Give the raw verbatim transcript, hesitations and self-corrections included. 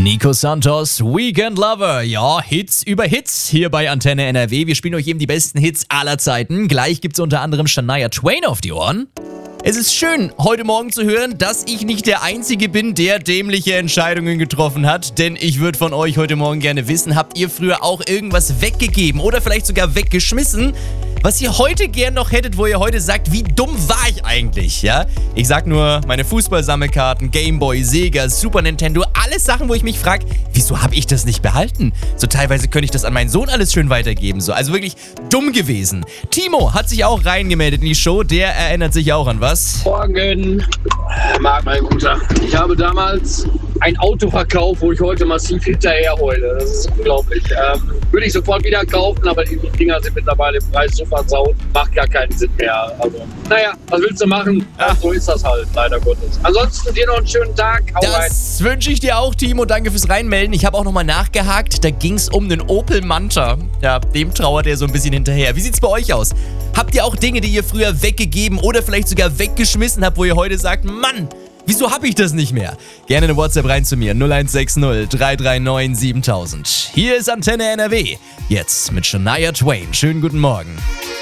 Nico Santos, Weekend Lover. Ja, Hits über Hits hier bei Antenne N R W. Wir spielen euch eben die besten Hits aller Zeiten. Gleich gibt's unter anderem Shania Twain auf die Ohren. Es ist schön, heute Morgen zu hören, dass ich nicht der Einzige bin, der dämliche Entscheidungen getroffen hat. Denn ich würde von euch heute Morgen gerne wissen, habt ihr früher auch irgendwas weggegeben oder vielleicht sogar weggeschmissen, was ihr heute gern noch hättet, wo ihr heute sagt, wie dumm war ich eigentlich, ja? Ich sag nur, meine Fußballsammelkarten, Gameboy, Sega, Super Nintendo, alles Sachen, wo ich mich frage, wieso habe ich das nicht behalten? So teilweise könnte ich das an meinen Sohn alles schön weitergeben, so. Also wirklich dumm gewesen. Timo hat sich auch reingemeldet in die Show, der erinnert sich auch an was. Morgen, Marc, mein Guter. Ich habe damals ein Auto verkauft, wo ich heute massiv hinterher heule. Das ist unglaublich. Ähm, würde ich sofort wieder kaufen, aber die Dinger sind mittlerweile im Preis so versaut. Macht gar keinen Sinn mehr. Also, naja, was willst du machen? Ja. So ist das halt, leider Gottes. Ansonsten dir noch einen schönen Tag. Hau rein. Das wünsche ich dir auch, Timo. Danke fürs Reinmelden. Ich habe auch nochmal nachgehakt. Da ging es um den Opel Manta. Ja, dem trauert er so ein bisschen hinterher. Wie sieht's bei euch aus? Habt ihr auch Dinge, die ihr früher weggegeben oder vielleicht sogar weggeschmissen habt, wo ihr heute sagt, Mann, wieso hab ich das nicht mehr? Gerne eine WhatsApp rein zu mir, null eins sechs null drei drei neun siebentausend. Hier ist Antenne N R W. Jetzt mit Shania Twain. Schönen guten Morgen.